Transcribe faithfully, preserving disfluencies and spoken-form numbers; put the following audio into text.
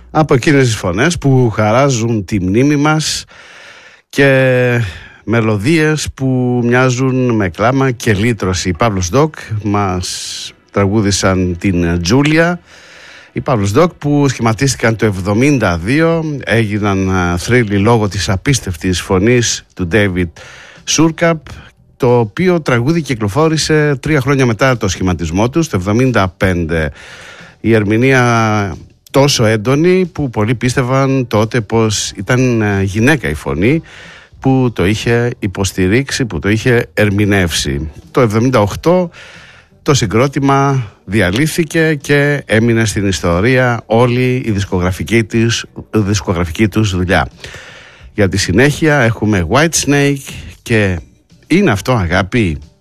Από εκείνες τις φωνές που χαράζουν τη μνήμη μας και μελωδίες που μοιάζουν με κλάμα και λύτρωση. Οι Παύλος Ντοκ μας τραγούδησαν την Τζούλια. Οι Παύλος Ντοκ που σχηματίστηκαν το εβδομήντα δύο, έγιναν θρύλοι λόγω της απίστευτης φωνής του David Surkap, το οποίο τραγούδι κυκλοφόρησε τρία χρόνια μετά το σχηματισμό του, το εβδομήντα πέντε. Η ερμηνεία τόσο έντονη που πολλοί πίστευαν τότε πως ήταν γυναίκα η φωνή που το είχε υποστηρίξει, που το είχε ερμηνεύσει. Το εβδομήντα οκτώ το συγκρότημα διαλύθηκε και έμεινε στην ιστορία όλη η δισκογραφική, της, η δισκογραφική τους δουλειά. Για τη συνέχεια έχουμε Whitesnake και είναι αυτό αγάπη.